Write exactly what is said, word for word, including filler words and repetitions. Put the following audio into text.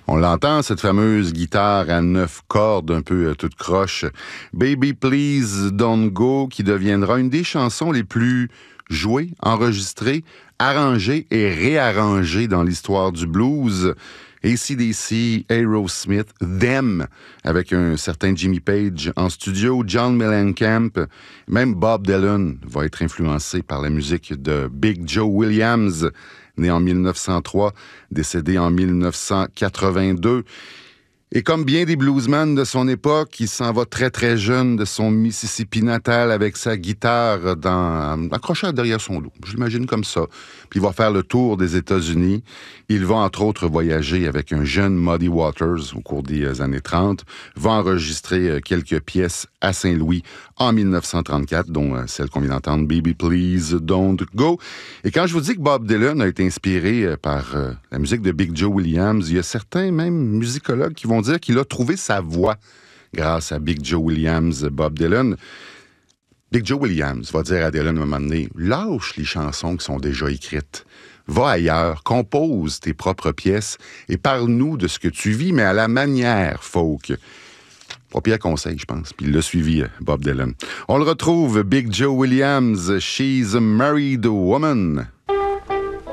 On l'entend, cette fameuse guitare à neuf cordes, un peu euh, toute croche. Baby Please Don't Go, qui deviendra une des chansons les plus jouées, enregistrées, arrangées et réarrangées dans l'histoire du blues. A C D C, Aerosmith, Them, avec un certain Jimmy Page en studio, John Mellencamp, même Bob Dylan va être influencé par la musique de Big Joe Williams, né en mille neuf cent trois, décédé en mille neuf cent quatre-vingt-deux. Et comme bien des bluesmen de son époque, il s'en va très très jeune de son Mississippi natal avec sa guitare dans, accrochée derrière son dos. Je l'imagine comme ça. Puis il va faire le tour des États-Unis. Il va entre autres voyager avec un jeune Muddy Waters au cours des années trente. Va enregistrer quelques pièces à Saint-Louis en mille neuf cent trente-quatre, dont celle qu'on vient d'entendre, Baby Please Don't Go. Et quand je vous dis que Bob Dylan a été inspiré par la musique de Big Joe Williams, il y a certains même musicologues qui vont dire qu'il a trouvé sa voix grâce à Big Joe Williams, Bob Dylan. Big Joe Williams va dire à Dylan à un moment donné, lâche les chansons qui sont déjà écrites. Va ailleurs, compose tes propres pièces et parle-nous de ce que tu vis, mais à la manière folk. Pas pire conseil, je pense. Puis il l'a suivi, Bob Dylan. On le retrouve, Big Joe Williams, She's a Married Woman.